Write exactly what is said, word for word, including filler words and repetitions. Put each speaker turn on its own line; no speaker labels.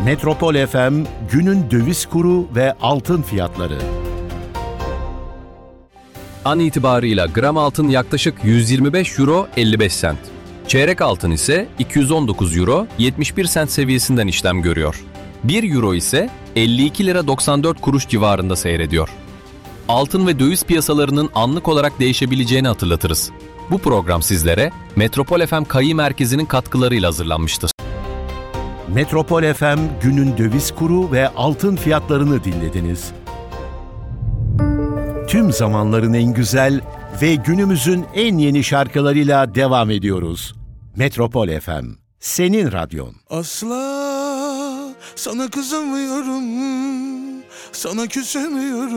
Metropol F M günün döviz kuru ve altın fiyatları.
An itibarıyla gram altın yaklaşık yüz yirmi beş euro elli beş sent. Çeyrek altın ise iki yüz on dokuz euro yetmiş bir sent seviyesinden işlem görüyor. bir euro ise elli iki lira doksan dört kuruş civarında seyrediyor. Altın ve döviz piyasalarının anlık olarak değişebileceğini hatırlatırız. Bu program sizlere Metropol F M Kayi Merkezi'nin katkılarıyla hazırlanmıştır.
Metropol F M günün döviz kuru ve altın fiyatlarını dinlediniz. Tüm zamanların en güzel ve günümüzün en yeni şarkılarıyla devam ediyoruz. Metropol F M, senin radyon.
Asla sana kızamıyorum, sana küsemiyorum.